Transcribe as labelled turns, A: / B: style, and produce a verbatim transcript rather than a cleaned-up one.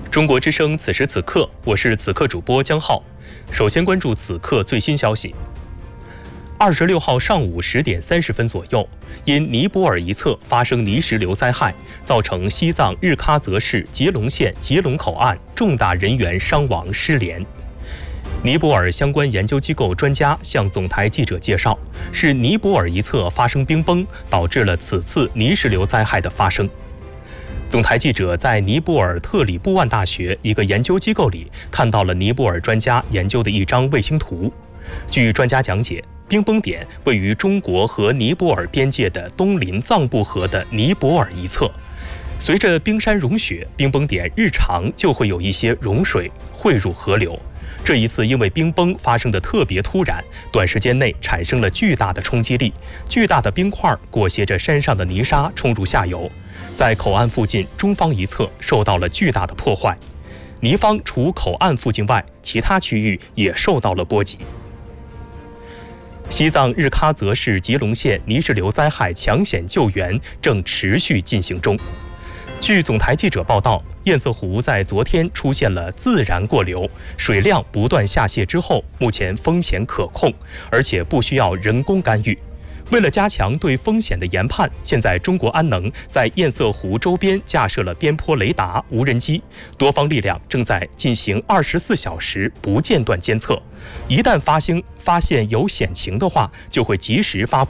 A: 中国之声此时此刻，我是此刻主播江浩。首先关注此刻最新消息。二十六号上午十点三十分左右，因尼泊尔一侧发生泥石流灾害，造成西藏日喀则市杰龙县杰龙口岸重大人员伤亡失联。尼泊尔相关研究机构专家向总台记者介绍，是尼泊尔一侧发生冰崩，导致了此次泥石流灾害的发生。总台记者在尼泊尔特里布万大学一个研究机构里看到了尼泊尔专家研究的一张卫星图。据专家讲解，冰崩点位于中国和尼泊尔边界的东临藏布河的尼泊尔一侧。随着冰山融雪，冰崩点日常就会有一些融水汇入河流。这一次因为冰崩发生的特别突然，短时间内产生了巨大的冲击力，巨大的冰块裹挟着山上的泥沙冲入下游，在口岸附近中方一侧受到了巨大的破坏。尼方除口岸附近外，其他区域也受到了波及。西藏日喀则市杰龙县泥石流灾害抢险救援正持续进行中。据总台记者报道，堰塞湖在昨天出现了自然过流，水量不断下泄之后，目前风险可控，而且不需要人工干预。为了加强对风险的研判，现在中国安能在堰塞湖周边架设了边坡雷达、无人机，多方力量正在进行二十四小时不间断监测。一旦发现发现有险情的话，就会及时发布